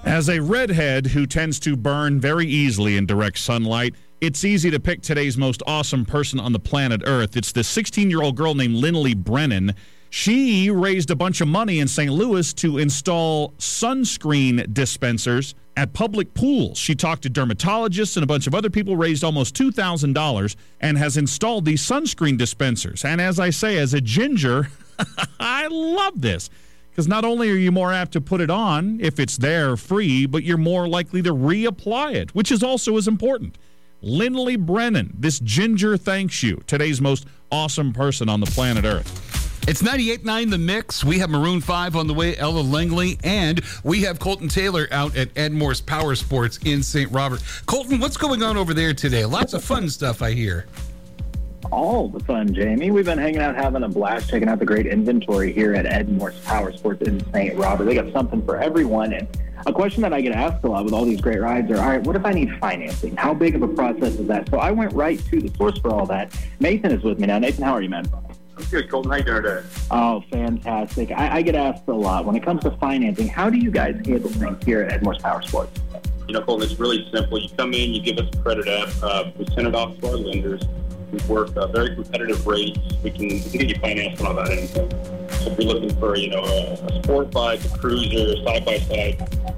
As a redhead who tends to burn very easily in direct sunlight, it's easy to pick today's most awesome person on the planet Earth. It's this 16-year-old girl named Lindley Brennan. She raised a bunch of money in St. Louis to install sunscreen dispensers at public pools. She talked to dermatologists and a bunch of other people, raised almost $2,000, and has installed these sunscreen dispensers. And as I say, as a ginger, I love this. Because not only are you more apt to put it on if it's there free, but you're more likely to reapply it, which is also as important. Lindley Brennan, this ginger thanks you. Today's most awesome person on the planet Earth. It's 98.9 The Mix. We have Maroon 5 on the way, Ella Langley, and we have Colton Taylor out at Ed Moore's Power Sports in St. Robert. Colton, what's going on over there today? Lots of fun stuff, I hear. All the fun, Jamie. We've been hanging out, having a blast, checking out the great inventory here at Ed Moore's Power Sports in St. Robert. They got something for everyone. And a question that I get asked a lot with all these great rides are, all right, what if I need financing? How big of a process is that? So I went right to the source for all that. Nathan is with me now. Nathan, how are you, man? I'm good, Colton. How you doing today? Oh, fantastic. I get asked a lot. When it comes to financing, how do you guys handle things here at Ed Moore's Power Sports? You know, Colton, it's really simple. You come in, you give us a credit app. We send it off to our lenders. We work very competitive rates. We can get you financed on all that anything. So if you're looking for, a sport bike, a cruiser, side-by-side,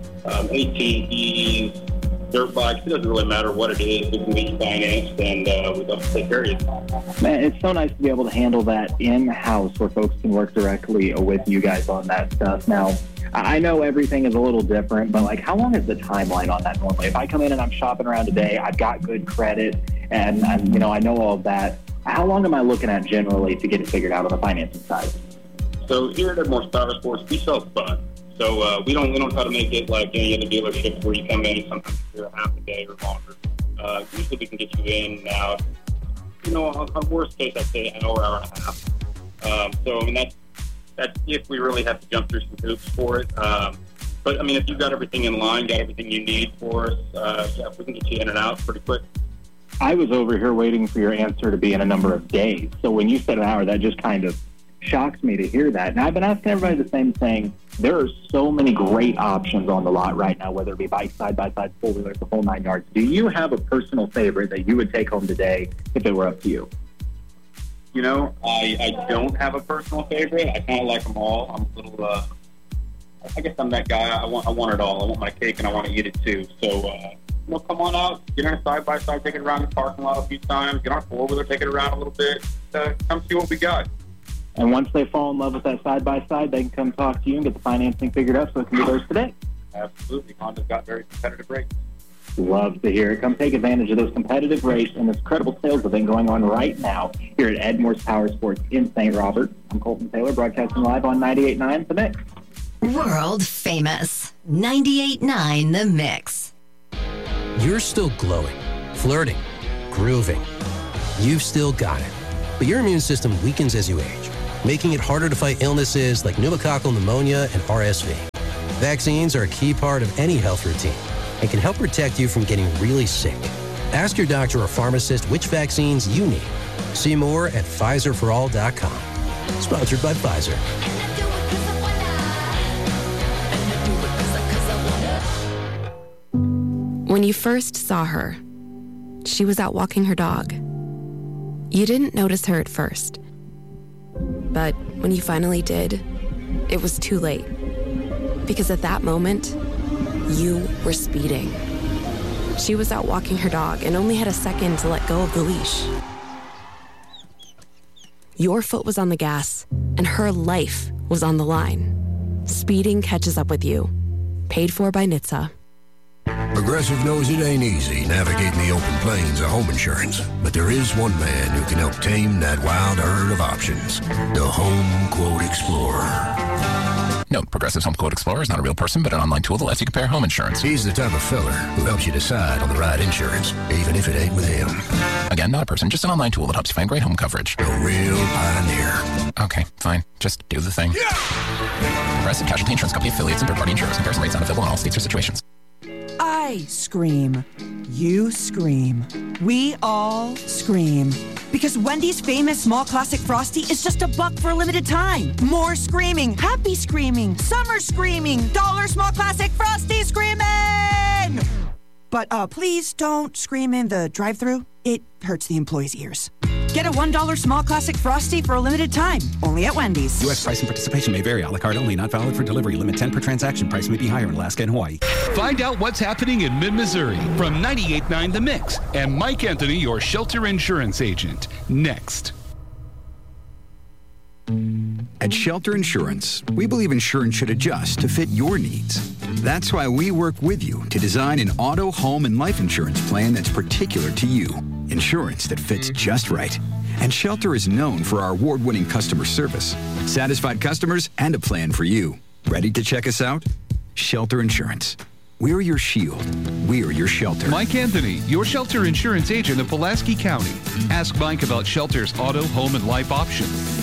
ATVs, dirt bikes, it doesn't really matter what it is. We can get you financed, and we'd love to take care of you. Man, it's so nice to be able to handle that in-house where folks can work directly with you guys on that stuff. Now, I know everything is a little different, but, how long is the timeline on that normally? If I come in and I'm shopping around today, I've got good credit, and I know all of that. How long am I looking at generally to get it figured out on the financing side? So here at Ed Moore's Power Sports, we sell fun. So we don't try to make it like any other dealership where you come in and sometimes you're a half a day or longer. Usually we can get you in and out. On worst case, I'd say an hour and a half. That's if we really have to jump through some hoops for it. But if you've got everything in line, got everything you need for us, we can get you in and out pretty quick. I was over here waiting for your answer to be in a number of days. So when you said an hour, that just kind of shocks me to hear that. And I've been asking everybody the same thing. There are so many great options on the lot right now, whether it be bike, side-by-side, four-wheelers, the whole 9 yards. Do you have a personal favorite that you would take home today if it were up to you? I don't have a personal favorite. I kind of like them all. I'm a little, I guess I'm that guy. I want it all. I want my cake and I want to eat it too. So, come on out, get on a side-by-side, take it around the parking lot a few times, get on a four-wheeler, take it around a little bit, come see what we got. And once they fall in love with that side-by-side, they can come talk to you and get the financing figured out so it can be theirs today. Absolutely. Honda's got very competitive rates. Love to hear it. Come take advantage of those competitive rates and this incredible sales event going on right now here at Ed Moore's Power Sports in St. Robert. I'm Colton Taylor, broadcasting live on 98.9 The Mix. World famous 98.9 The Mix. You're still glowing, flirting, grooving. You've still got it. But your immune system weakens as you age, making it harder to fight illnesses like pneumococcal pneumonia and RSV. Vaccines are a key part of any health routine and can help protect you from getting really sick. Ask your doctor or pharmacist which vaccines you need. See more at PfizerForAll.com. Sponsored by Pfizer. When you first saw her, she was out walking her dog. You didn't notice her at first. But when you finally did, it was too late. Because at that moment, you were speeding. She was out walking her dog and only had a second to let go of the leash. Your foot was on the gas, and her life was on the line. Speeding catches up with you. Paid for by NHTSA. Progressive knows it ain't easy navigating the open plains of home insurance, but there is one man who can help tame that wild herd of options. The Home Quote Explorer. Note, Progressive's Home Quote Explorer is not a real person, but an online tool that lets you compare home insurance. He's the type of feller who helps you decide on the right insurance, even if it ain't with him. Again, not a person, just an online tool that helps you find great home coverage. A real pioneer. Okay, fine. Just do the thing. Yeah! Progressive Casualty Insurance Company affiliates and third-party insurers. Comparison rates not available in all states or situations. I scream. You scream. We all scream. Because Wendy's famous small classic Frosty is just $1 for a limited time. More screaming, happy screaming, summer screaming, dollar small classic Frosty screaming! But please don't scream in the drive-thru. It hurts the employees' ears. Get a $1 small classic Frosty for a limited time. Only at Wendy's. U.S. price and participation may vary. A la carte only. Not valid for delivery. Limit 10 per transaction. Price may be higher in Alaska and Hawaii. Find out what's happening in mid-Missouri from 98.9 The Mix and Mike Anthony, your Shelter Insurance agent. Next. At Shelter Insurance, we believe insurance should adjust to fit your needs. That's why we work with you to design an auto, home, and life insurance plan that's particular to you. Insurance that fits just right. And Shelter is known for our award-winning customer service, satisfied customers, and a plan for you. Ready to check us out? Shelter Insurance. We're your shield. We're your shelter. Mike Anthony, your Shelter Insurance agent of Pulaski County. Ask Mike about Shelter's auto, home, and life options.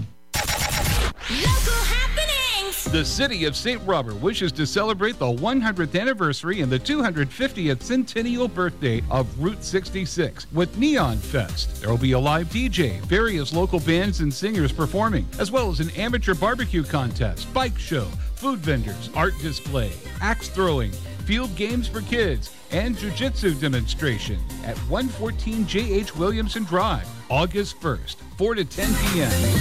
The city of St. Robert wishes to celebrate the 100th anniversary and the 250th centennial birthday of Route 66 with Neon Fest. There will be a live DJ, various local bands and singers performing, as well as an amateur barbecue contest, bike show, food vendors, art display, axe throwing, field games for kids, and jiu-jitsu demonstration at 114 J.H. Williamson Drive, August 1st, 4 to 10 p.m.